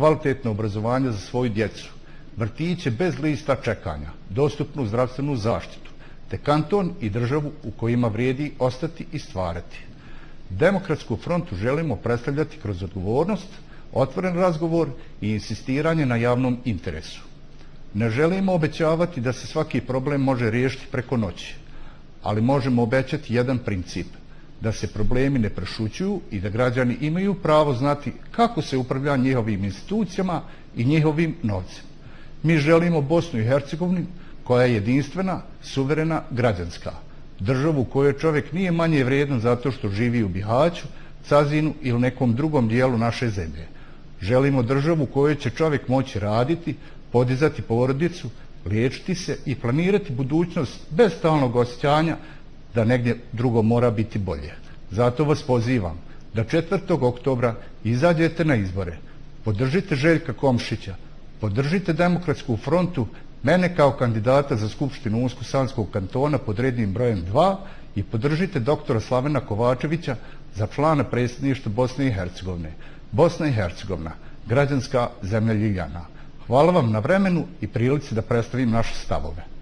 kvalitetno obrazovanje za svoju djecu, vrtiće bez lista čekanja, dostupnu zdravstvenu zaštitu, te kanton i državu u kojima vrijedi ostati i stvarati. Demokratsku frontu želimo predstavljati kroz odgovornost, otvoren razgovor i insistiranje na javnom interesu. Ne želimo obećavati da se svaki problem može riješiti preko noći, ali možemo obećati jedan princip, da se problemi ne prešućuju i da građani imaju pravo znati kako se upravlja njihovim institucijama i njihovim novcem. Mi želimo Bosnu i Hercegovinu koja je jedinstvena, suverena, građanska. Državu u kojoj čovjek nije manje vrijedan zato što živi u Bihaću, Cazinu ili nekom drugom dijelu naše zemlje. Želimo državu u kojoj će čovjek moći raditi, podizati porodicu, liječiti se i planirati budućnost bez stalnog osjećanja da negdje drugo mora biti bolje. Zato vas pozivam da 4. oktobra izađete na izbore, podržite Željka Komšića, podržite Demokratsku frontu, mene kao kandidata za Skupštinu Unsko-Sanskog kantona pod rednim brojem 2 i podržite doktora Slavena Kovačevića za člana predsjedništva Bosne i Hercegovine. Bosna i Hercegovina, građanska zemlja Ljiljana. Hvala vam na vremenu i prilici da predstavim naše stavove.